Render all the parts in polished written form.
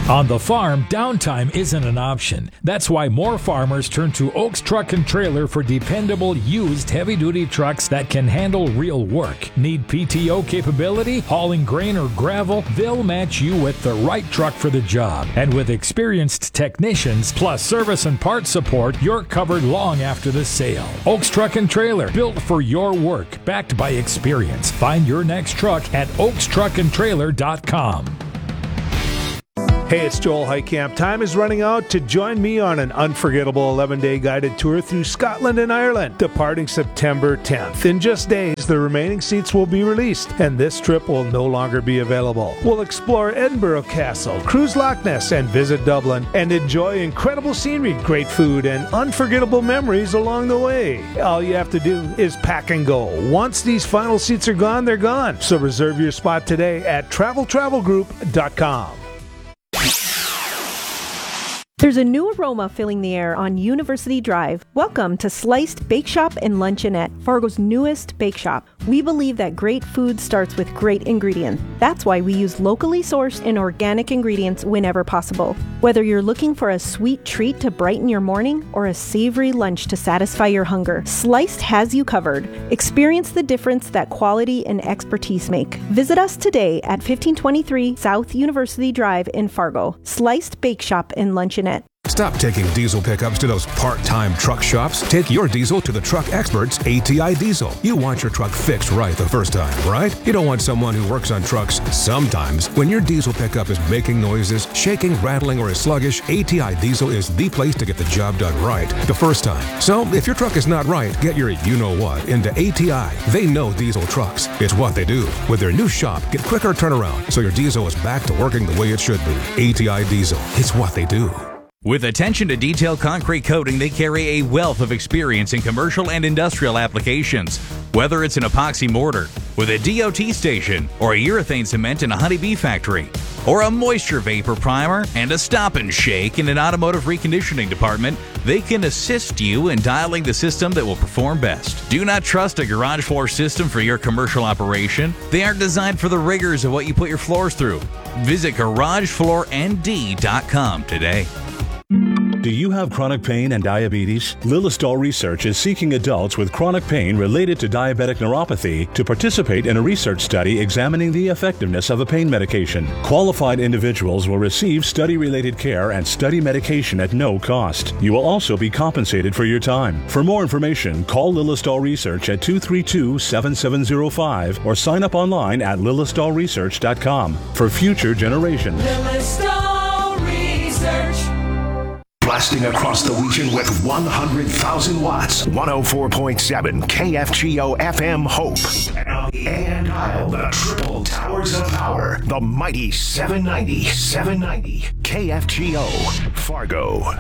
On the farm, downtime isn't an option. That's why more farmers turn to Oaks Truck and Trailer for dependable, used, heavy-duty trucks that can handle real work. Need PTO capability, hauling grain or gravel? They'll match you with the right truck for the job. And with experienced technicians, plus service and parts support, you're covered long after the sale. Oaks Truck and Trailer, built for your work, backed by experience. Find your next truck at oakstruckandtrailer.com. Hey, it's Joel Heitkamp. Time is running out to join me on an unforgettable 11-day guided tour through Scotland and Ireland, departing September 10th. In just days, the remaining seats will be released, and this trip will no longer be available. We'll explore Edinburgh Castle, cruise Loch Ness, and visit Dublin, and enjoy incredible scenery, great food, and unforgettable memories along the way. All you have to do is pack and go. Once these final seats are gone, they're gone. So reserve your spot today at travelgroup.com. There's a new aroma filling the air on University Drive. Welcome to Sliced Bake Shop and Luncheonette, Fargo's newest bake shop. We believe that great food starts with great ingredients. That's why we use locally sourced and organic ingredients whenever possible. Whether you're looking for a sweet treat to brighten your morning or a savory lunch to satisfy your hunger, Sliced has you covered. Experience the difference that quality and expertise make. Visit us today at 1523 South University Drive in Fargo. Sliced Bake Shop and Luncheonette. Stop taking diesel pickups to those part-time truck shops. Take your diesel to the truck experts, ATI Diesel. You want your truck fixed right the first time, right? You don't want someone who works on trucks sometimes. When your diesel pickup is making noises, shaking, rattling, or is sluggish, ATI Diesel is the place to get the job done right the first time. So if your truck is not right, get your you-know-what into ATI. They know diesel trucks. It's what they do. With their new shop, get quicker turnaround so your diesel is back to working the way it should be. ATI Diesel. It's what they do. With attention to detail concrete coating, they carry a wealth of experience in commercial and industrial applications. Whether it's an epoxy mortar with a DOT station, or a urethane cement in a honeybee factory, or a moisture vapor primer and a stop and shake in an automotive reconditioning department, they can assist you in dialing the system that will perform best. Do not trust a garage floor system for your commercial operation. They aren't designed for the rigors of what you put your floors through. Visit GarageFloorND.com today. Do you have chronic pain and diabetes? Lillisdahl Research is seeking adults with chronic pain related to diabetic neuropathy to participate in a research study examining the effectiveness of a pain medication. Qualified individuals will receive study-related care and study medication at no cost. You will also be compensated for your time. For more information, call Lillisdahl Research at 232-7705 or sign up online at lillisdahlresearch.com for future generations. Lillisdahl Research. Blasting across the region with 100,000 watts. 104.7 KFGO FM Hope. And on the AM dial, the triple towers of power. The mighty 790 KFGO Fargo.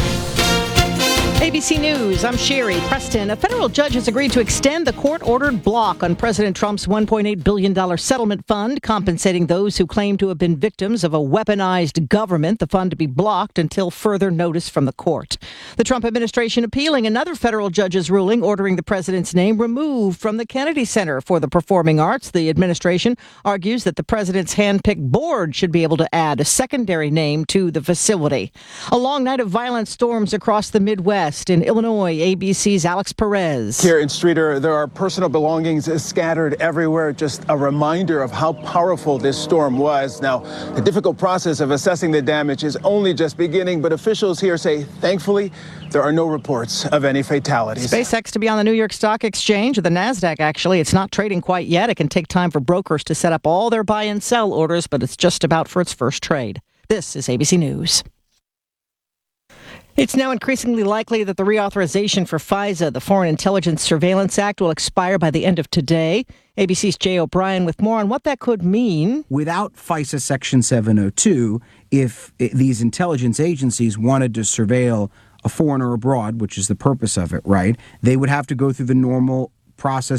ABC News, I'm Sherry Preston. A federal judge has agreed to extend the court-ordered block on President Trump's $1.8 billion settlement fund, compensating those who claim to have been victims of a weaponized government. The fund to be blocked until further notice from the court. The Trump administration appealing another federal judge's ruling ordering the president's name removed from the Kennedy Center for the Performing Arts. The administration argues that the president's hand-picked board should be able to add a secondary name to the facility. A long night of violent storms across the Midwest. In Illinois, ABC's Alex Perez. Here in Streeter, there are personal belongings scattered everywhere. Just a reminder of how powerful this storm was. Now, the difficult process of assessing the damage is only just beginning, but officials here say, thankfully, there are no reports of any fatalities. SpaceX to be on the New York Stock Exchange, or the NASDAQ, actually. It's not trading quite yet. It can take time for brokers to set up all their buy and sell orders, but it's just about for its first trade. This is ABC News. It's now increasingly likely that the reauthorization for FISA, the Foreign Intelligence Surveillance Act, will expire by the end of today. ABC's Jay O'Brien with more on what that could mean. Without FISA Section 702, if these intelligence agencies wanted to surveil a foreigner abroad, which is the purpose of it, right, they would have to go through the normal process of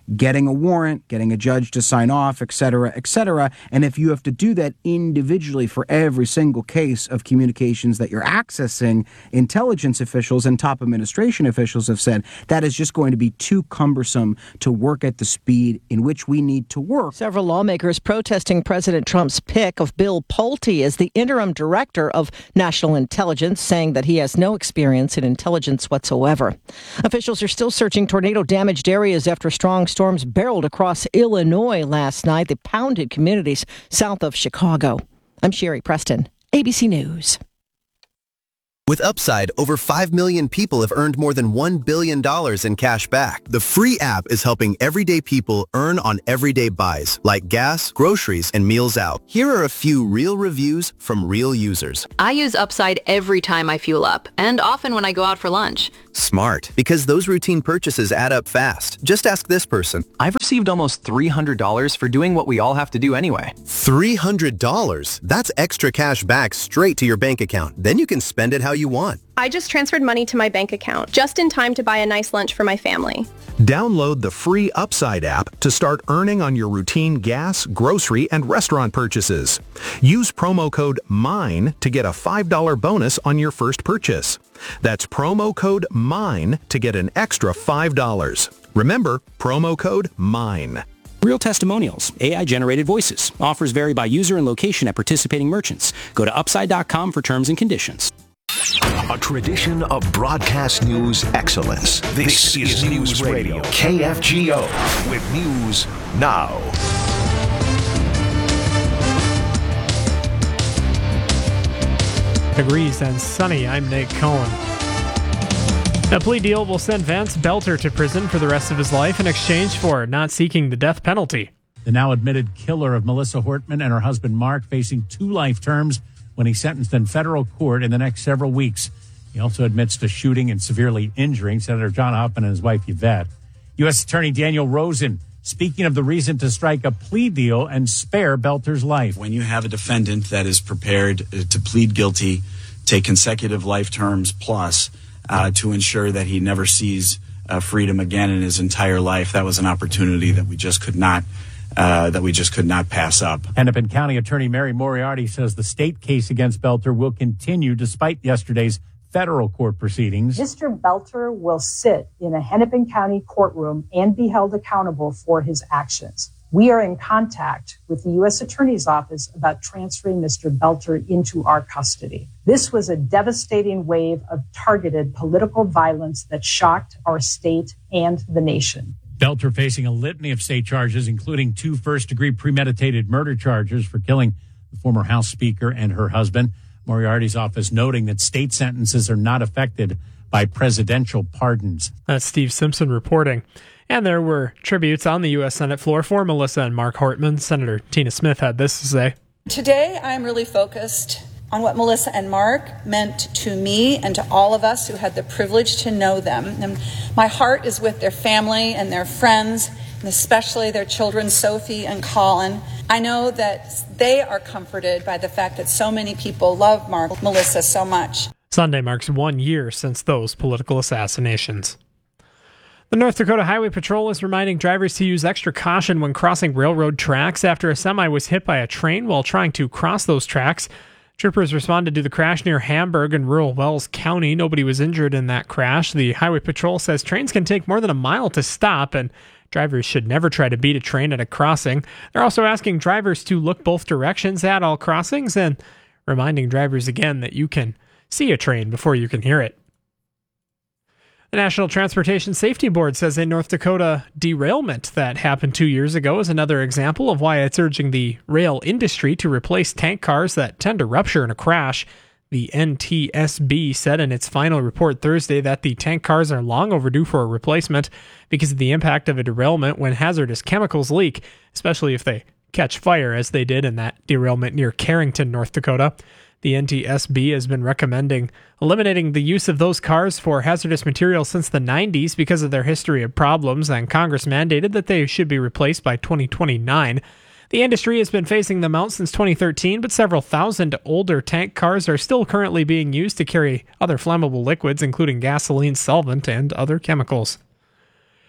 getting a warrant, getting a judge to sign off, et cetera, et cetera. And if you have to do that individually for every single case of communications that you're accessing, intelligence officials and top administration officials have said that is just going to be too cumbersome to work at the speed in which we need to work. Several lawmakers protesting President Trump's pick of Bill Pulte as the interim director of national intelligence, saying that he has no experience in intelligence whatsoever. Officials are still searching tornado-damaged areas after strong storms barreled across Illinois last night. They pounded communities south of Chicago. I'm Sherry Preston, ABC News. With Upside, over 5 million people have earned more than $1 billion in cash back. The free app is helping everyday people earn on everyday buys, like gas, groceries, and meals out. Here are a few real reviews from real users. I use Upside every time I fuel up, and often when I go out for lunch. Smart, because those routine purchases add up fast. Just ask this person. I've received almost $300 for doing what we all have to do anyway. $300? That's extra cash back straight to your bank account. Then you can spend it how you want. I just transferred money to my bank account, just in time to buy a nice lunch for my family. Download the free Upside app to start earning on your routine gas, grocery, and restaurant purchases. Use promo code MINE to get a $5 bonus on your first purchase. That's promo code MINE to get an extra $5. Remember, promo code MINE. Real testimonials, AI-generated voices. Offers vary by user and location at participating merchants. Go to Upside.com for terms and conditions. A tradition of broadcast news excellence. This is News Radio, KFGO, with news now. Degrees and sunny. I'm Nate Cohen. A plea deal will send Vance Belter to prison for the rest of his life in exchange for not seeking the death penalty. The now admitted killer of Melissa Hortman and her husband Mark facing 2 life terms when he's sentenced in federal court in the next several weeks. He also admits to shooting and severely injuring Senator John Hoffman and his wife Yvette. U.S. Attorney Daniel Rosen speaking of the reason to strike a plea deal and spare Belter's life. When you have a defendant that is prepared to plead guilty, take consecutive life terms plus to ensure that he never sees freedom again in his entire life, that was an opportunity that we just could not pass up. Hennepin County Attorney Mary Moriarty says the state case against Belter will continue despite yesterday's federal court proceedings. Mr. Belter will sit in a Hennepin County courtroom and be held accountable for his actions. We are in contact with the U.S. Attorney's Office about transferring Mr. Belter into our custody. This was a devastating wave of targeted political violence that shocked our state and the nation. Belter facing a litany of state charges, including 2 first-degree premeditated murder charges for killing the former House Speaker and her husband. Moriarty's office noting that state sentences are not affected by presidential pardons. That's Steve Simpson reporting. And there were tributes on the U.S. Senate floor for Melissa and Mark Hortman. Senator Tina Smith had this to say. Today, I am really focused on what Melissa and Mark meant to me and to all of us who had the privilege to know them. And my heart is with their family and their friends, and especially their children, Sophie and Colin. I know that they are comforted by the fact that so many people love Melissa so much. Sunday marks 1 year since those political assassinations. The North Dakota Highway Patrol is reminding drivers to use extra caution when crossing railroad tracks after a semi was hit by a train while trying to cross those tracks. Troopers responded to the crash near Hamburg in rural Wells County. Nobody was injured in that crash. The Highway Patrol says trains can take more than a mile to stop, and drivers should never try to beat a train at a crossing. They're also asking drivers to look both directions at all crossings and reminding drivers again that you can see a train before you can hear it. The National Transportation Safety Board says a North Dakota derailment that happened 2 years ago is another example of why it's urging the rail industry to replace tank cars that tend to rupture in a crash. The NTSB said in its final report Thursday that the tank cars are long overdue for a replacement because of the impact of a derailment when hazardous chemicals leak, especially if they catch fire, as they did in that derailment near Carrington, North Dakota. The NTSB has been recommending eliminating the use of those cars for hazardous materials since the 90s because of their history of problems, and Congress mandated that they should be replaced by 2029. The industry has been phasing them out since 2013, but several thousand older tank cars are still currently being used to carry other flammable liquids, including gasoline, solvent, and other chemicals.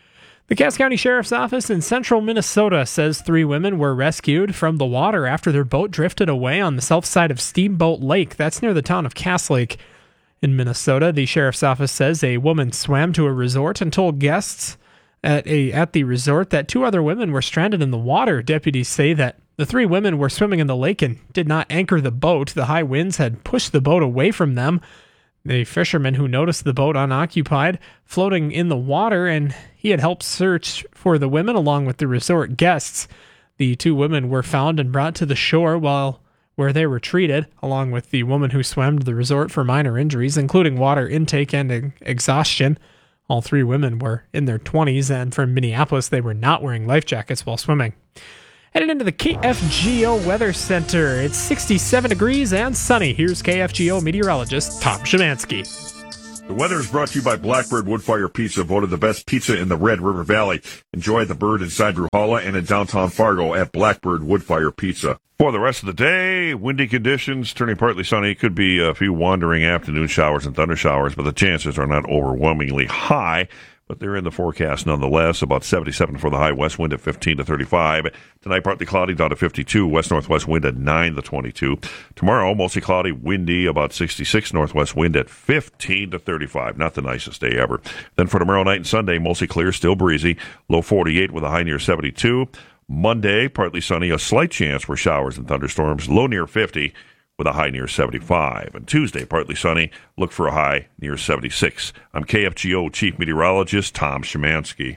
The Cass County Sheriff's Office in central Minnesota says 3 women were rescued from the water after their boat drifted away on the south side of Steamboat Lake. That's near the town of Cass Lake in Minnesota. The Sheriff's Office says a woman swam to a resort and told guests at the resort that 2 other women were stranded in the water. Deputies say that the 3 women were swimming in the lake and did not anchor the boat. The high winds had pushed the boat away from them. The fisherman who noticed the boat unoccupied floating in the water, and he had helped search for the women along with the resort guests. The 2 women were found and brought to the shore where they were treated, along with the woman who swam to the resort for minor injuries, including water intake and exhaustion. All 3 women were in their 20s, and from Minneapolis, they were not wearing life jackets while swimming. Headed into the KFGO Weather Center. It's 67 degrees and sunny. Here's KFGO meteorologist Tom Szymanski. The weather is brought to you by Blackbird Woodfire Pizza, voted the best pizza in the Red River Valley. Enjoy the bird inside Bruhala and in downtown Fargo at Blackbird Woodfire Pizza. For the rest of the day, windy conditions, turning partly sunny. Could be a few wandering afternoon showers and thunder showers, but the chances are not overwhelmingly high. But they're in the forecast nonetheless. About 77 for the high, west wind at 15 to 35. Tonight, partly cloudy, down to 52. West-northwest wind at 9 to 22. Tomorrow, mostly cloudy, windy, about 66. Northwest wind at 15 to 35. Not the nicest day ever. Then for tomorrow night and Sunday, mostly clear, still breezy. Low 48 with a high near 72. Monday, partly sunny, a slight chance for showers and thunderstorms. Low near 50. With a high near 75. And Tuesday, partly sunny, look for a high near 76. I'm KFGO Chief Meteorologist Tom Szymanski.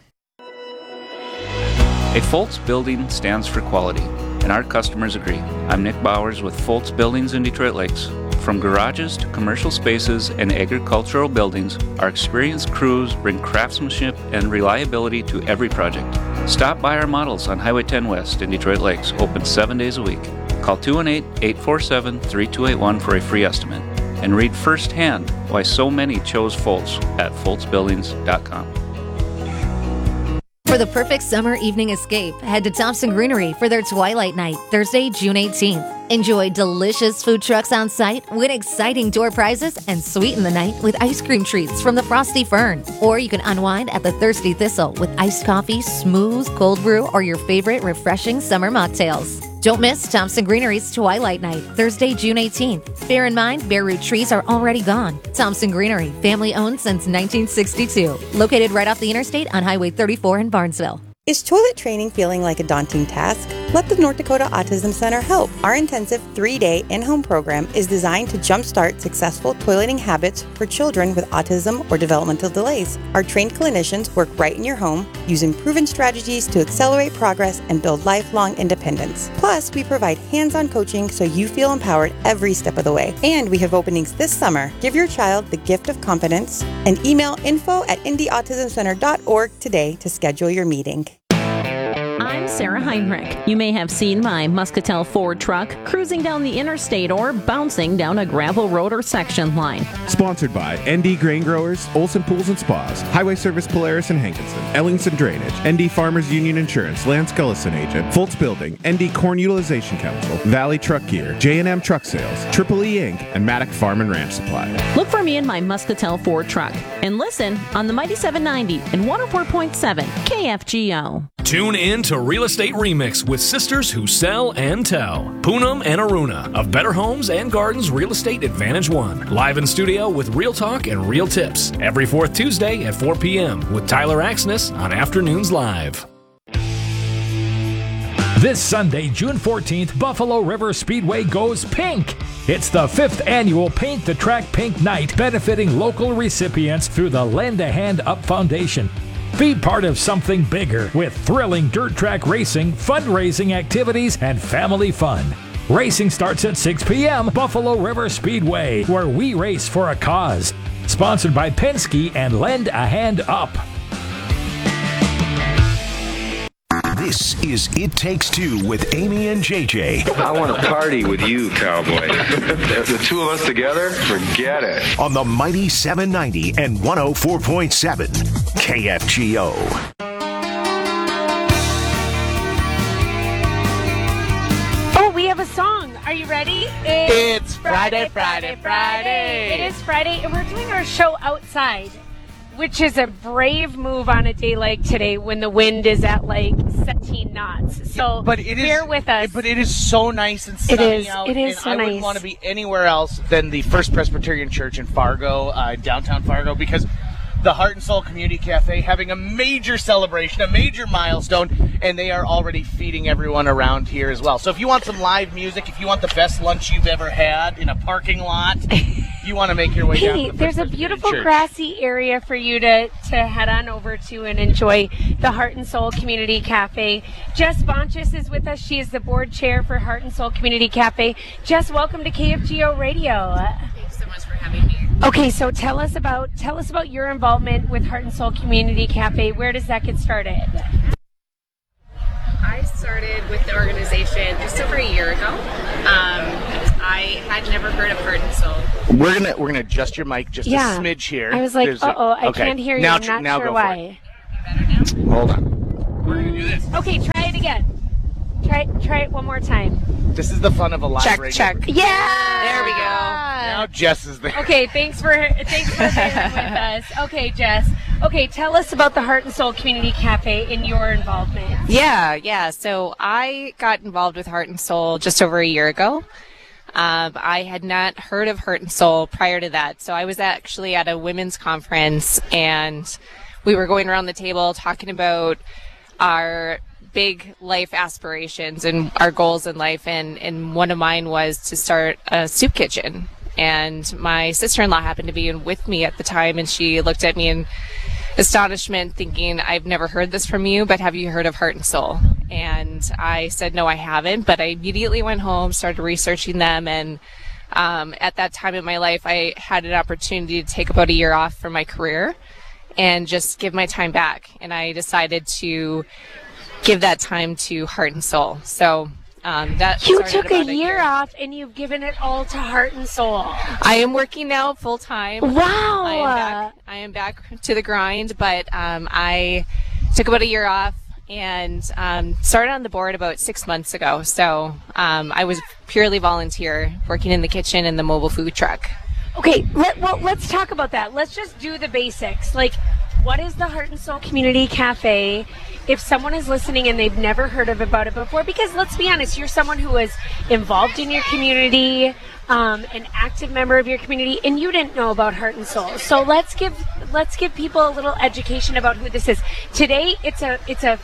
A Foltz building stands for quality, and our customers agree. I'm Nick Bowers with Foltz Buildings in Detroit Lakes. From garages to commercial spaces and agricultural buildings, our experienced crews bring craftsmanship and reliability to every project. Stop by our models on Highway 10 West in Detroit Lakes, open 7 days a week. Call 218-847-3281 for a free estimate and read firsthand why so many chose Foltz at foltzbuildings.com. For the perfect summer evening escape, head to Thompson Greenery for their Twilight Night, Thursday, June 18th. Enjoy delicious food trucks on site, win exciting door prizes, and sweeten the night with ice cream treats from the Frosty Fern. Or you can unwind at the Thirsty Thistle with iced coffee, smooth cold brew, or your favorite refreshing summer mocktails. Don't miss Thompson Greenery's Twilight Night, Thursday, June 18th. Bear in mind, bare root trees are already gone. Thompson Greenery, family owned since 1962. Located right off the interstate on Highway 34 in Barnesville. Is toilet training feeling like a daunting task? Let the North Dakota Autism Center help. Our intensive 3-day in-home program is designed to jumpstart successful toileting habits for children with autism or developmental delays. Our trained clinicians work right in your home, using proven strategies to accelerate progress and build lifelong independence. Plus, we provide hands-on coaching so you feel empowered every step of the way. And we have openings this summer. Give your child the gift of confidence and email info@indyautismcenter.org today to schedule your meeting. I'm Sarah Heinrich. You may have seen my Muscatel Ford truck cruising down the interstate or bouncing down a gravel road or section line. Sponsored by ND Grain Growers, Olson Pools and Spas, Highway Service Polaris and Hankinson, Ellingson Drainage, ND Farmers Union Insurance, Lance Gullison Agent, Foltz Building, ND Corn Utilization Council, Valley Truck Gear, J&M Truck Sales, Triple E Inc., and Maddock Farm and Ranch Supply. Look for me in my Muscatel Ford truck and listen on the Mighty 790 and 104.7 KFGO. Tune in to Real Estate Remix with sisters who sell and tell. Poonam and Aruna of Better Homes and Gardens Real Estate Advantage One. Live in studio with real talk and real tips. Every 4th Tuesday at 4 p.m. with Tyler Axness on Afternoons Live. This Sunday, June 14th, Buffalo River Speedway goes pink. It's the 5th annual Paint the Track Pink Night, benefiting local recipients through the Lend a Hand Up Foundation. Be part of something bigger with thrilling dirt track racing, fundraising activities, and family fun. Racing starts at 6 p.m. Buffalo River Speedway, where we race for a cause. Sponsored by Penske and Lend a Hand Up. This is It Takes Two with Amy and JJ. I want to party with you, cowboy. The two of us together, forget it. On the Mighty 790 and 104.7 KFGO. Oh, we have a song. Are you ready? It's Friday, Friday, Friday. It is Friday, and we're doing our show outside. which is a brave move on a day like today when the wind is at like 17 knots. So bear with us. But it is so nice and sunny out. It is and so I nice. wouldn't want to be anywhere else than the First Presbyterian Church in Fargo, downtown Fargo, because the Heart and Soul Community Cafe having a major celebration, a major milestone, and they are already feeding everyone around here as well. So if you want some live music, if you want the best lunch you've ever had in a parking lot, you want to make your way down to the there's a beautiful grassy area for you to head on over to and enjoy the Heart and Soul Community Cafe. Jess Bonchis is with us. She is the board chair for Heart and Soul Community Cafe. Jess, welcome to KFGO Radio. Thanks so much for having me. Okay, so tell us about your involvement with Heart and Soul Community Cafe. Where does that get started? I started with the organization just over a year ago. I had never heard of Heart and Soul. We're gonna adjust your mic just a smidge here. I was like, I can't hear you. Now, I'm not now sure go why. Hold on. We're gonna do this. Okay, try it again. Try it one more time. This is the fun of a live radio. Check. Yeah. There we go. Now Jess is there. Okay, thanks for bearing with us. Okay, Jess. Okay, tell us about the Heart and Soul Community Cafe and your involvement. Yeah. So I got involved with Heart and Soul just over a year ago. I had not heard of Heart and Soul prior to that. So I was actually at a women's conference, and we were going around the table talking about our big life aspirations and our goals in life, and one of mine was to start a soup kitchen. And my sister-in-law happened to be with me at the time, and she looked at me in astonishment, thinking, I've never heard this from you, but have you heard of Heart and Soul? And I said, no, I haven't, but I immediately went home, started researching them, and at that time in my life, I had an opportunity to take about a year off from my career and just give my time back. And I decided to give that time to Heart and Soul. So that you took a year off, and you've given it all to Heart and Soul. I am working now full time. Wow! I am back to the grind, but I took about a year off and started on the board about 6 months ago. So I was purely volunteer, working in the kitchen and the mobile food truck. Okay, let's talk about that. Let's just do the basics. Like, what is the Heart and Soul Community Cafe? If someone is listening and they've never heard about it before, because let's be honest, you're someone who is involved in your community, an active member of your community, and you didn't know about Heart and Soul. So let's give people a little education about who this is. Today, it's a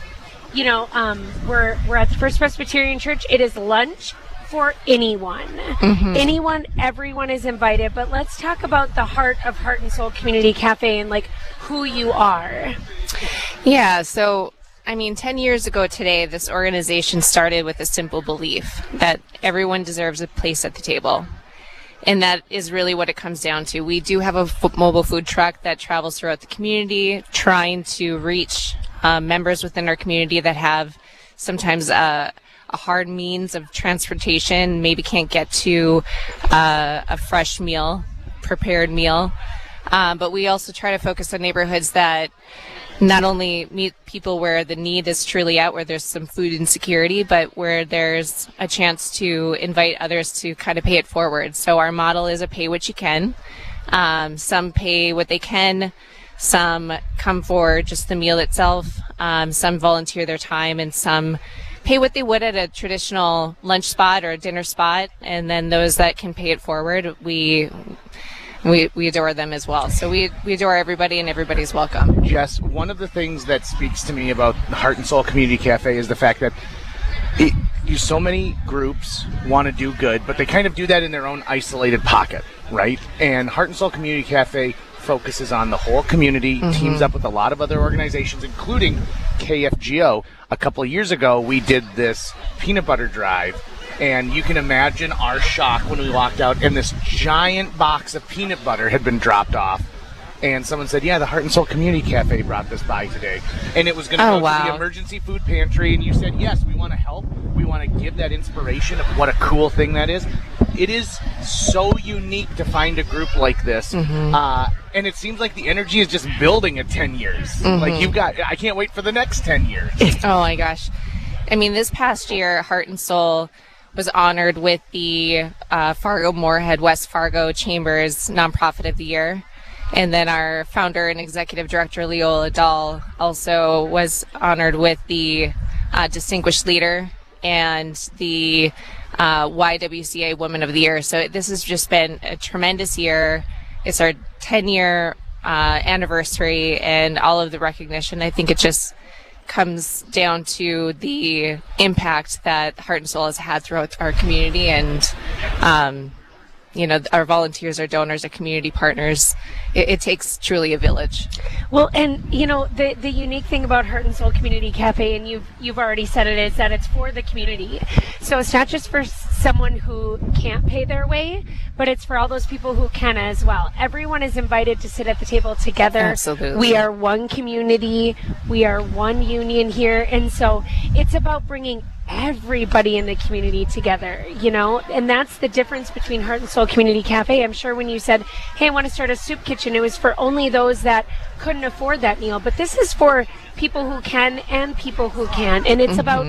we're at the First Presbyterian Church. It is lunch for anyone. Mm-hmm. Anyone, everyone is invited. But let's talk about the heart of Heart and Soul Community Cafe and like who you are. Yeah, so 10 years ago today, this organization started with a simple belief that everyone deserves a place at the table. And that is really what it comes down to. We do have a mobile food truck that travels throughout the community, trying to reach members within our community that have sometimes a hard means of transportation, maybe can't get to a fresh meal, prepared meal. But we also try to focus on neighborhoods that not only meet people where the need is truly out, where there's some food insecurity, but where there's a chance to invite others to kind of pay it forward. So our model is a pay what you can. Some pay what they can. Some come for just the meal itself. Some volunteer their time, and some pay what they would at a traditional lunch spot or a dinner spot. And then those that can pay it forward, we adore them as well. So we adore everybody, and everybody's welcome. Jess, one of the things that speaks to me about the Heart and Soul Community Cafe is the fact that so many groups want to do good, but they kind of do that in their own isolated pocket, right? And Heart and Soul Community Cafe focuses on the whole community, teams up with a lot of other organizations, including KFGO. A couple of years ago, we did this peanut butter drive. And you can imagine our shock when we walked out and this giant box of peanut butter had been dropped off. And someone said, yeah, the Heart and Soul Community Cafe brought this by today. And it was going to go to the emergency food pantry. And you said, yes, we want to help. We want to give that inspiration of what a cool thing that is. It is so unique to find a group like this. And it seems like the energy is just building at 10 years. Like I can't wait for the next 10 years. Oh, my gosh. This past year, Heart and Soul was honored with the Fargo-Moorhead West Fargo Chambers Nonprofit of the Year. And then our founder and executive director, Leola Dahl, also was honored with the Distinguished Leader and the YWCA Woman of the Year. So this has just been a tremendous year. It's our 10-year anniversary, and all of the recognition. I think it just comes down to the impact that Heart and Soul has had throughout our community, and our volunteers, our donors, our community partners. It takes truly a village. Well, and the unique thing about Heart and Soul Community Cafe, and you've already said it, is that it's for the community. So it's not just for someone who can't pay their way, but it's for all those people who can as well. Everyone is invited to sit at the table together. Absolutely. We are one community. We are one union here, and so it's about bringing everybody in the community together, and that's the difference between Heart and Soul Community Cafe. I'm sure when you said, hey, I want to start a soup kitchen, it was for only those that couldn't afford that meal, but this is for people who can and people who can, and it's about